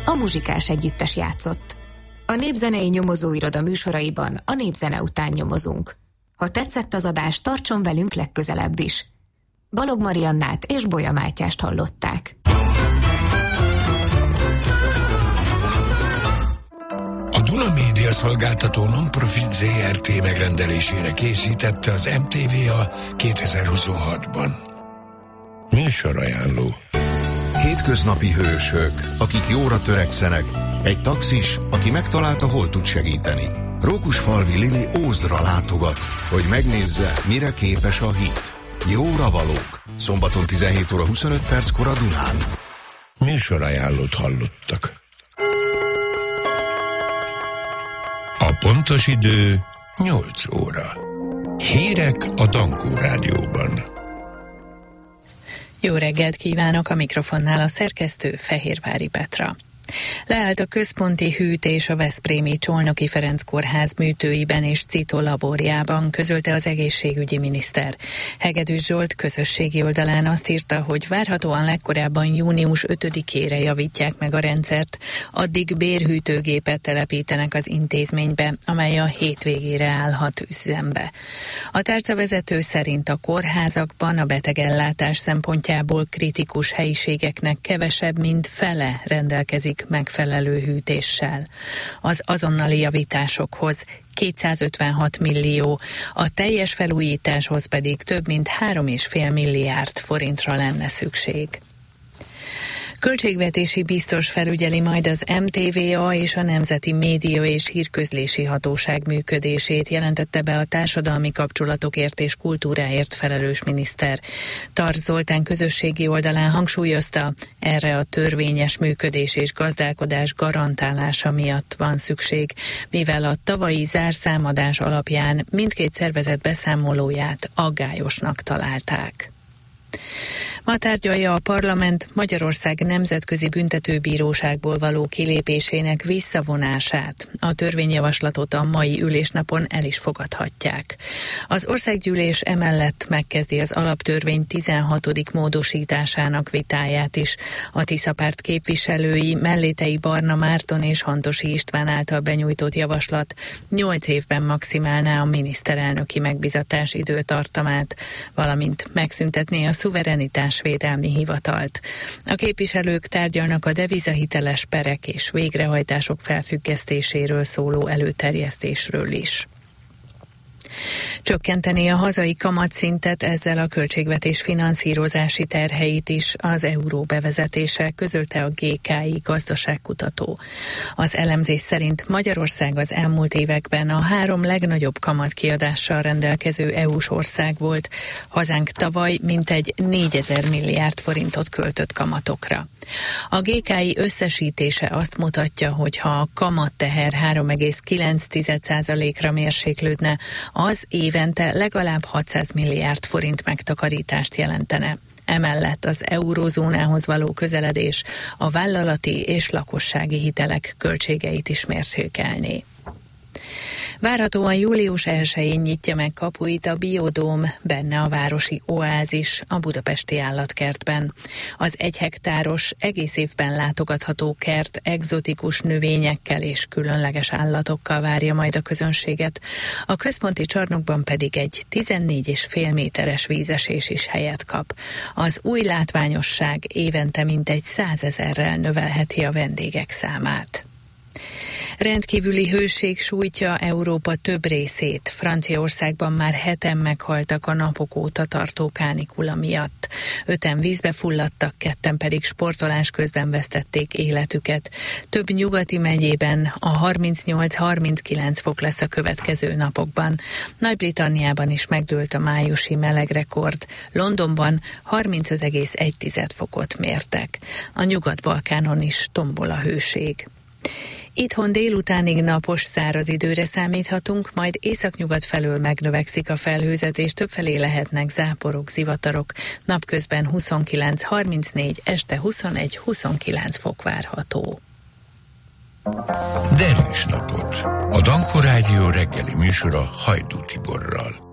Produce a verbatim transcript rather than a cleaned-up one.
a Muzsikás Együttes játszott. A Népzenei Nyomozóiroda műsoraiban a népzene után nyomozunk. Ha tetszett az adás, tartson velünk legközelebb is. Balog Mariannát és Bolya Mátyást hallották. A Duna Média Szolgáltató Non-Profit zé er té megrendelésére készítette az em té vé á kétezer-huszonhatban. Műsorajánló. Hétköznapi hősök, akik jóra törekszenek, egy taxis, aki megtalálta, hol tud segíteni. Rókusfalvi Lili Ózdra látogat, hogy megnézze, mire képes a hit. Jóra valók. Szombaton tizenhét óra huszonöt perckor a Dunán. Műsorajánlót hallottak. A pontos idő nyolc óra. Hírek a Dankó Rádióban. Jó reggelt kívánok, a mikrofonnál a szerkesztő Fehérvári Petra. Leállt a központi hűtés a veszprémi Csolnoki Ferenc Kórház műtőiben és citolaborjában, közölte az egészségügyi miniszter. Hegedűs Zsolt közösségi oldalán azt írta, hogy várhatóan legkorábban június ötödikére javítják meg a rendszert, addig bérhűtőgépet telepítenek az intézménybe, amely a hétvégére állhat üzembe. A tárcavezető szerint a kórházakban a betegellátás szempontjából kritikus helyiségeknek kevesebb, mint fele rendelkezik megfelelő hűtéssel. Az azonnali javításokhoz kétszázötvenhat millió, a teljes felújításhoz pedig több mint három és fél milliárd forintra lenne szükség. Költségvetési biztos felügyeli majd az em té vé á és a Nemzeti Média és Hírközlési Hatóság működését, jelentette be a társadalmi kapcsolatokért és kultúráért felelős miniszter. Tarts Zoltán közösségi oldalán hangsúlyozta, erre a törvényes működés és gazdálkodás garantálása miatt van szükség, mivel a tavalyi zárszámadás alapján mindkét szervezet beszámolóját aggályosnak találták. Ma tárgyalja a parlament Magyarország Nemzetközi Büntetőbíróságból való kilépésének visszavonását. A törvényjavaslatot a mai ülésnapon el is fogadhatják. Az országgyűlés emellett megkezdi az alaptörvény tizenhatodik módosításának vitáját is. A Tisza Párt képviselői Mellétei Barna Márton és Hantosi István által benyújtott javaslat nyolc évben maximálná a miniszterelnöki megbizatás időtartamát, valamint megszüntetné a szuverenitásvédelmi hivatalt. A képviselők tárgyalnak a devizahiteles perek és végrehajtások felfüggesztéséről szóló előterjesztésről is. Csökkenteni a hazai kamatszintet, ezzel a költségvetés finanszírozási terheit is az euró bevezetése, közölte a gé ká i gazdaságkutató. Az elemzés szerint Magyarország az elmúlt években a három legnagyobb kamatkiadással rendelkező é u-s ország volt. Hazánk tavaly mintegy négyezer milliárd forintot költött kamatokra. A gé ká i összesítése azt mutatja, hogy ha a kamatteher három egész kilenc százalékra mérséklődne, az évente legalább hatszáz milliárd forint megtakarítást jelentene. Emellett az eurózónához való közeledés a vállalati és lakossági hitelek költségeit is mérsékelné. Várhatóan július elsején nyitja meg kapuit a Biodóm, benne a városi oázis a budapesti állatkertben. Az egy hektáros, egész évben látogatható kert egzotikus növényekkel és különleges állatokkal várja majd a közönséget. A központi csarnokban pedig egy tizennégy és fél méteres vízesés is helyet kap. Az új látványosság évente mintegy százezerrel növelheti a vendégek számát. Rendkívüli hőség sújtja Európa több részét. Franciaországban már heten meghaltak a napok óta tartó kánikula miatt. Öten vízbe fulladtak, ketten pedig sportolás közben vesztették életüket. Több nyugati megyében a harmincnyolc-harminckilenc fok lesz a következő napokban. Nagy-Britanniában is megdőlt a májusi melegrekord. Londonban harmincöt egész egy fokot mértek. A Nyugat-Balkánon is tombol a hőség. Itthon délutánig napos, száraz időre számíthatunk, majd északnyugat felől megnövekszik a felhőzet, és többfelé lehetnek záporok, zivatarok. Napközben huszonkilenc-harmincnégy, este huszonegy-huszonkilenc fok várható. Derűs napot! A Dankó Rádió reggeli műsora Hajdú Tiborral.